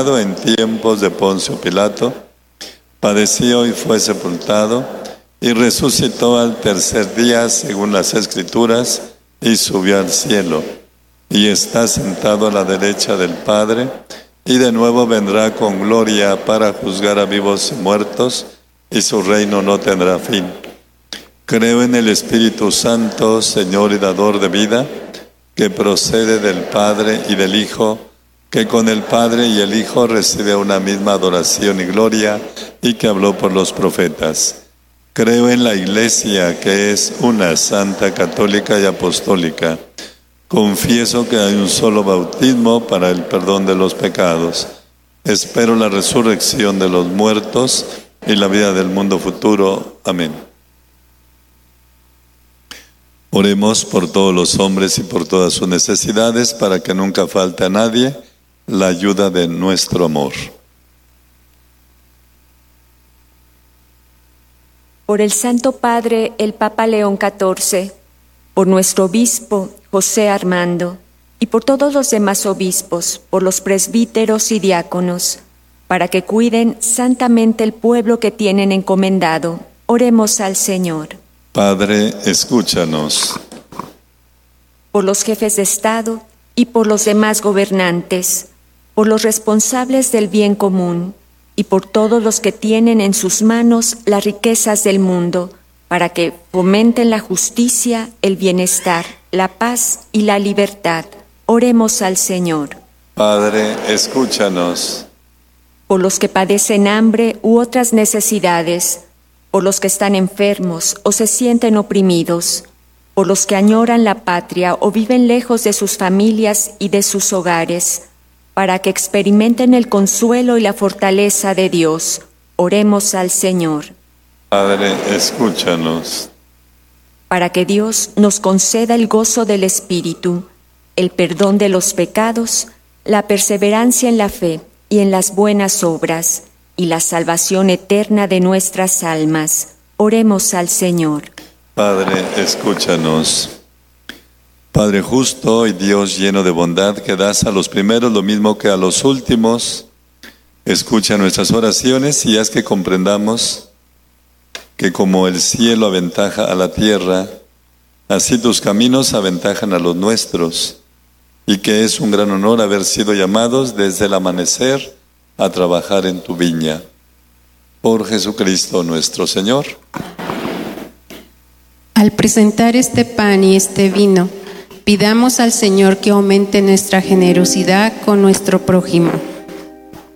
crucificado en tiempos de Poncio Pilato, padeció y fue sepultado, y resucitó al tercer día según las Escrituras, y subió al cielo, y está sentado a la derecha del Padre, y de nuevo vendrá con gloria para juzgar a vivos y muertos, y su reino no tendrá fin. Creo en el Espíritu Santo, Señor y dador de vida, que procede del Padre y del Hijo, que con el Padre y el Hijo recibe una misma adoración y gloria, y que habló por los profetas. Creo en la Iglesia, que es una, santa, católica y apostólica. Confieso que hay un solo bautismo para el perdón de los pecados. Espero la resurrección de los muertos y la vida del mundo futuro. Amén. Oremos por todos los hombres y por todas sus necesidades, para que nunca falte a nadie la ayuda de nuestro amor. Por el Santo Padre, el Papa León XIV, por nuestro obispo José Armando, y por todos los demás obispos, por los presbíteros y diáconos, para que cuiden santamente el pueblo que tienen encomendado. Oremos al Señor. Padre, escúchanos. Por los jefes de Estado y por los demás gobernantes, por los responsables del bien común, y por todos los que tienen en sus manos las riquezas del mundo, para que fomenten la justicia, el bienestar, la paz y la libertad. Oremos al Señor. Padre, escúchanos. Por los que padecen hambre u otras necesidades, por los que están enfermos o se sienten oprimidos, por los que añoran la patria o viven lejos de sus familias y de sus hogares, para que experimenten el consuelo y la fortaleza de Dios. Oremos al Señor. Padre, escúchanos. Para que Dios nos conceda el gozo del Espíritu, el perdón de los pecados, la perseverancia en la fe y en las buenas obras, y la salvación eterna de nuestras almas. Oremos al Señor. Padre, escúchanos. Padre justo y Dios lleno de bondad, que das a los primeros lo mismo que a los últimos, escucha nuestras oraciones y haz que comprendamos que como el cielo aventaja a la tierra, así tus caminos aventajan a los nuestros, y que es un gran honor haber sido llamados desde el amanecer a trabajar en tu viña. Por Jesucristo nuestro Señor. Al presentar este pan y este vino, pidamos al Señor que aumente nuestra generosidad con nuestro prójimo.